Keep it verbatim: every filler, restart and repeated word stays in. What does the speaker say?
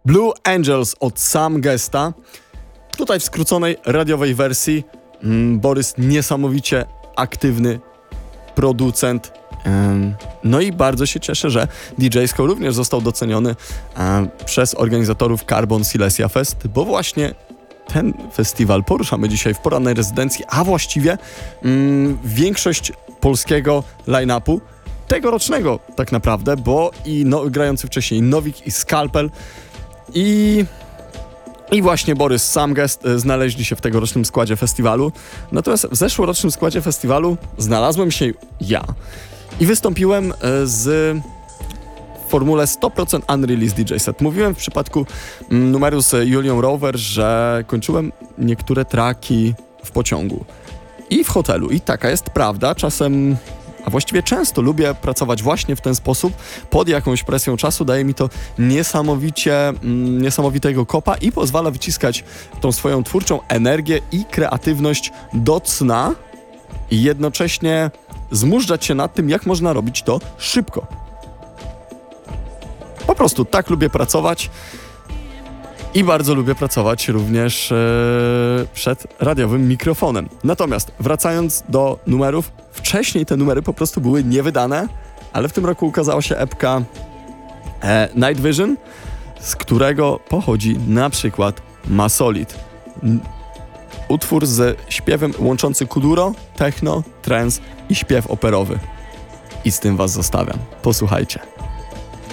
Blue Angels od Sam Gesta. Tutaj w skróconej radiowej wersji mm, Borys niesamowicie aktywny producent. Ym, no i bardzo się cieszę, że D J-sko również został doceniony ym, przez organizatorów Carbon Silesia Fest, bo właśnie ten festiwal poruszamy dzisiaj w porannej rezydencji, a właściwie ym, większość polskiego line-upu tegorocznego tak naprawdę, bo i no, grający wcześniej Nowik i Scalpel i, i właśnie Borys Sam Gest znaleźli się w tegorocznym składzie festiwalu. Natomiast w zeszłorocznym składzie festiwalu znalazłem się ja i wystąpiłem z w formule sto procent Unreleased D J Set. Mówiłem w przypadku numeru z Julią Rover, że kończyłem niektóre traki w pociągu i w hotelu. I taka jest prawda. Czasem, a właściwie często lubię pracować właśnie w ten sposób, pod jakąś presją czasu. Daje mi to niesamowicie, mm, niesamowitego kopa i pozwala wyciskać tą swoją twórczą energię i kreatywność do cna i jednocześnie zmużdżać się nad tym, jak można robić to szybko. Po prostu tak lubię pracować i bardzo lubię pracować również yy, przed radiowym mikrofonem. Natomiast wracając do numerów, wcześniej te numery po prostu były niewydane, ale w tym roku ukazała się epka e, Night Vision, z którego pochodzi na przykład Masolid. Utwór z śpiewem łączący kuduro, techno, trance i śpiew operowy. I z tym was zostawiam. Posłuchajcie.